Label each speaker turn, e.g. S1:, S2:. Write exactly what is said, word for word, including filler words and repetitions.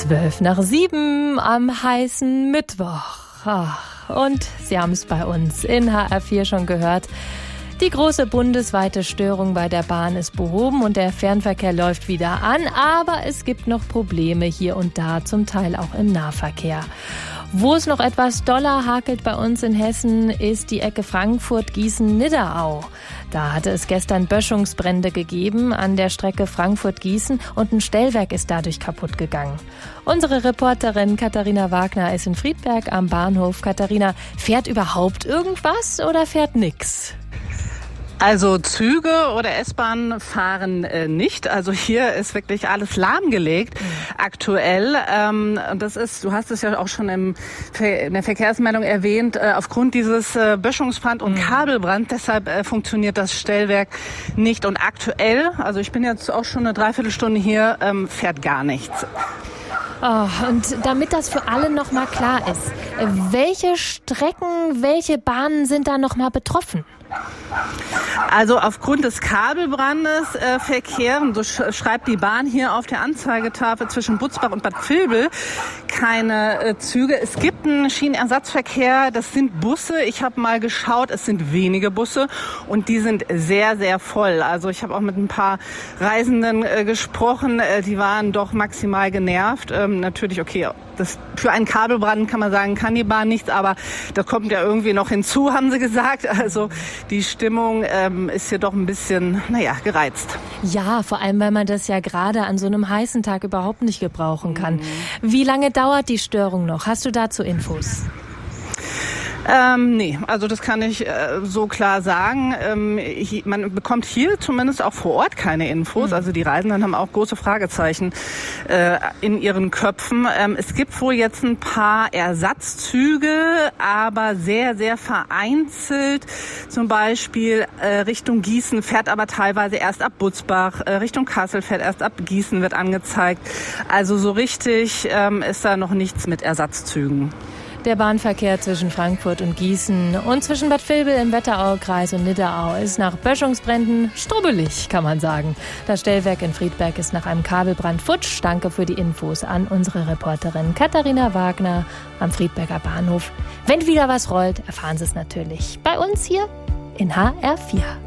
S1: Zwölf nach sieben am heißen Mittwoch. Ach, und Sie haben es bei uns in H R vier schon gehört. Die große bundesweite Störung bei der Bahn ist behoben und der Fernverkehr läuft wieder an. Aber es gibt noch Probleme hier und da, zum Teil auch im Nahverkehr. Wo es noch etwas doller hakelt bei uns in Hessen, ist die Ecke Frankfurt-Gießen-Nidderau. Da hatte es gestern Böschungsbrände gegeben an der Strecke Frankfurt-Gießen und ein Stellwerk ist dadurch kaputt gegangen. Unsere Reporterin Katharina Wagner ist in Friedberg am Bahnhof. Katharina, fährt überhaupt irgendwas oder fährt nix?
S2: Also Züge oder S-Bahnen fahren äh, nicht. Also hier ist wirklich alles lahmgelegt mhm. aktuell. Ähm, das ist, du hast es ja auch schon im, in der Verkehrsmeldung erwähnt, äh, aufgrund dieses äh, Böschungsbrand und mhm. Kabelbrand. Deshalb äh, funktioniert das Stellwerk nicht. Und aktuell, also ich bin jetzt auch schon eine Dreiviertelstunde hier, ähm, fährt gar nichts.
S1: Oh, und damit das für alle noch mal klar ist, welche Strecken, welche Bahnen sind da noch mal betroffen?
S2: Also aufgrund des Kabelbrandes äh, verkehren, so sch- schreibt die Bahn hier auf der Anzeigetafel, zwischen Butzbach und Bad Vilbel keine äh, Züge. Es gibt einen Schienenersatzverkehr, das sind Busse. Ich habe mal geschaut, es sind wenige Busse und die sind sehr, sehr voll. Also ich habe auch mit ein paar Reisenden äh, gesprochen, äh, die waren doch maximal genervt. Ähm, natürlich, okay, das, für einen Kabelbrand kann man sagen, kann die Bahn nichts, aber da kommt ja irgendwie noch hinzu, haben sie gesagt. Also die Stimmung ähm, ist hier doch ein bisschen, naja, gereizt.
S1: Ja, vor allem, weil man das ja gerade an so einem heißen Tag überhaupt nicht gebrauchen kann. Mhm. Wie lange dauert die Störung noch? Hast du dazu Infos?
S2: Ähm, nee, also das kann ich äh, so klar sagen. Ähm, hi, man bekommt hier zumindest auch vor Ort keine Infos. Mhm. Also die Reisenden haben auch große Fragezeichen äh, in ihren Köpfen. Ähm, es gibt wohl jetzt ein paar Ersatzzüge, aber sehr, sehr vereinzelt. Zum Beispiel äh, Richtung Gießen fährt aber teilweise erst ab Butzbach. Äh, Richtung Kassel fährt erst ab Gießen, wird angezeigt. Also so richtig ähm, ist da noch nichts mit Ersatzzügen.
S1: Der Bahnverkehr zwischen Frankfurt und Gießen und zwischen Bad Vilbel im Wetteraukreis und Nidderau ist nach Böschungsbränden strubbelig, kann man sagen. Das Stellwerk in Friedberg ist nach einem Kabelbrand futsch. Danke für die Infos an unsere Reporterin Katharina Wagner am Friedberger Bahnhof. Wenn wieder was rollt, erfahren Sie es natürlich bei uns hier in H R vier.